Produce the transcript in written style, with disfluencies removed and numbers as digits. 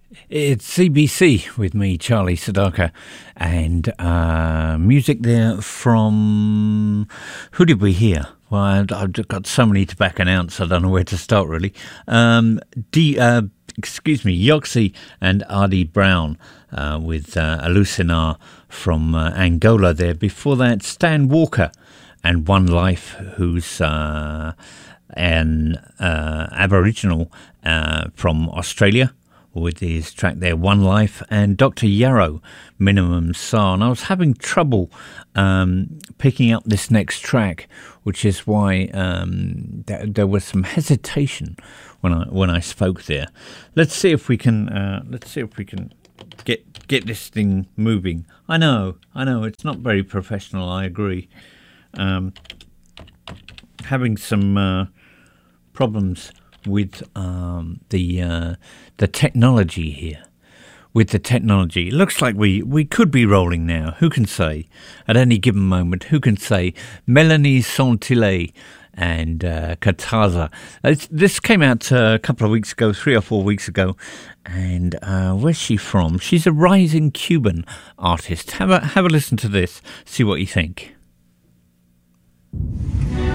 It's CBC with me, Charlie Sadaka, and music there from... Who did we hear? Well, I've got so many to back announce, I don't know where to start, really. Yoxie and Ardy Brown with Alucinar from Angola there. Before that, Stan Walker and One Life, who's an Aboriginal from Australia, with his track there, One Life, and Dr. Yarrow, Minimum Sa. And I was having trouble picking up this next track, which is why there was some hesitation when I spoke there. Let's see if we can get this thing moving. I know, it's not very professional. I agree. Having some problems with the technology here. With the technology, it looks like we could be rolling now. Who can say? At any given moment, who can say? Melanie Santillet and Kataza. This came out a couple of weeks ago, 3 or 4 weeks ago. And where's she from? She's a rising Cuban artist. Have a listen to this. See what you think.